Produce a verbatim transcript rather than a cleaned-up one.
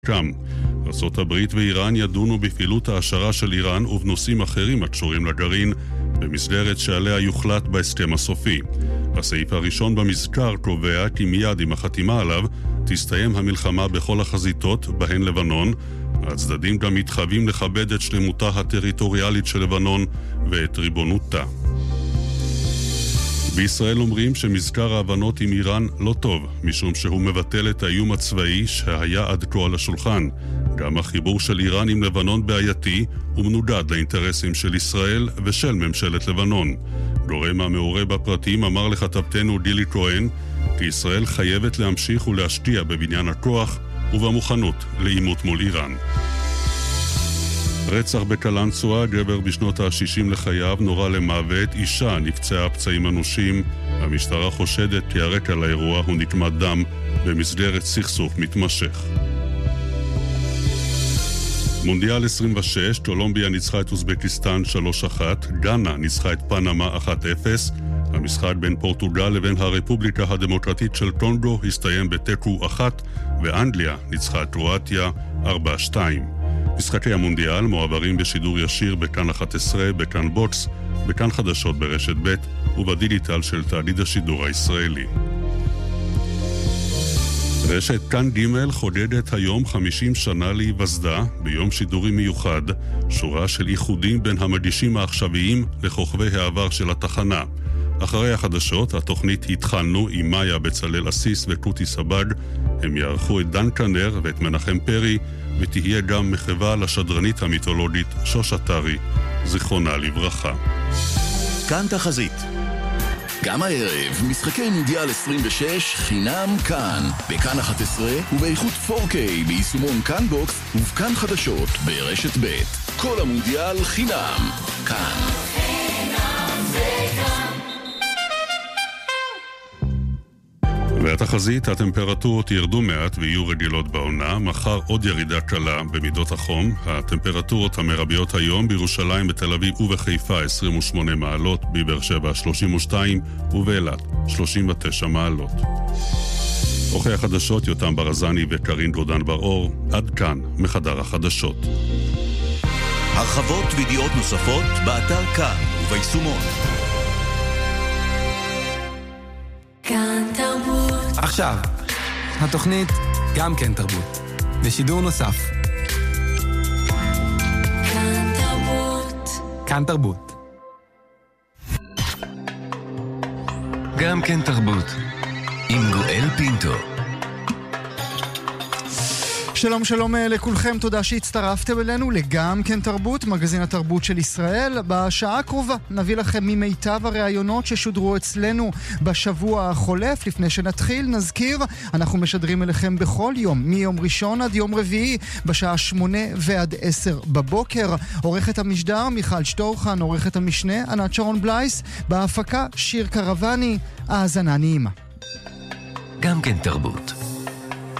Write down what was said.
שם. ארצות הברית ואיראן ידונו בפעילות ההשערה של איראן ובנושאים אחרים הקשורים לגרעין במסגרת שעליה יוחלט בהסכם הסופי. הסעיף הראשון במזכר קובע כי מיד עם החתימה עליו תסתיים המלחמה בכל החזיתות, בהן לבנון. הצדדים גם מתחייבים לכבד את שלמותה הטריטוריאלית של לבנון ואת ריבונותה. בישראל אומרים שמזכר ההבנות עם איראן לא טוב, משום שהוא מבטל את האיום הצבאי שהיה עד כה על השולחן. גם החיבור של איראן עם לבנון בעייתי ומנוגד לאינטרסים של ישראל ושל ממשלת לבנון. גורם המעורה בפרטים אמר לכתבתנו דילי כהן כי ישראל חייבת להמשיך ולהשקיע בבניין הכוח ובמוכנות לעימות מול איראן. רצח בקלנסווה, גבר בשנות ה-שישים לחייו נורה למוות, אישה נפצעה פצעים אנושים. המשטרה חושדת כי הרקע לאירוע הוא נקמת דם במסגרת סכסוך מתמשך. מונדיאל עשרים ושש, קולומביה ניצחה את אוזבקיסטן שלוש אחת, גאנה ניצחה את פנמה אחת אפס. המשחק בין פורטוגל לבין הרפובליקה הדמוקרטית של קונגו הסתיים בתיקו אחת, ואנגליה ניצחה את קרואטיה ארבע שתיים. משחקי המונדיאל מועברים בשידור ישיר בכאן אחת עשרה, בכאן בוקס, בכאן חדשות ברשת ב' ובדיגיטל של תאגיד השידור הישראלי. רשת כאן ג' חוגגת היום חמישים שנה להיווסדה ביום שידורי מיוחד, שורה של איחודים בין המגישים העכשוויים לכוכבי העבר של התחנה. אחרי החדשות, התוכנית התחלנו עם מאיה בצלל אסיס וקוטי סבג. הם יערכו את דן קנר ואת מנחם פרי, ותהיה גם מחווה לשדרנית המיתולוגית שוש אתרי, זיכרונה לברכה. כאן תחזית. גם הערב, משחקי מונדיאל עשרים ושש חינם כאן, בכאן אחת עשרה ובאיכות פור קיי ביישומון כאן בוקס ובכאן חדשות ברשת ב'. כל המונדיאל חינם כאן. והתחזית, הטמפרטורות ירדו מעט ויהיו רגילות בעונה. מחר עוד ירידה קלה במידות החום. הטמפרטורות המרביות היום בירושלים, בתל אביב ובחיפה עשרים ושמונה מעלות, בבאר שבע שלושים ושתיים ובאילת שלושים ותשע מעלות. עורכי החדשות יותם ברזני וקרין גודן בר-אור. עד כאן מחדר החדשות. הרחבות וידיעות נוספות באתר כאן וביישומון. כאן תרבות. עכשיו, התוכנית גם כן תרבות, בשידור נוסף. כאן תרבות. כאן תרבות. גם כן תרבות, עם גואל פינטו. שלום שלום לכולכם, תודה שהצטרפתם אלינו לגם כן תרבות, מגזין התרבות של ישראל. בשעה הקרובה נביא לכם ממיטב הראיונות ששודרו אצלנו בשבוע החולף. לפני שנתחיל נזכיר, אנחנו משדרים אליכם בכל יום, מיום ראשון עד יום רביעי, בשעה שמונה ועד עשר בבוקר. עורכת המשדר מיכל שטורחן, עורכת המשנה ענת שרון בלייס, בהפקה שיר קרבני. האזנה נעימה. גם כן תרבות.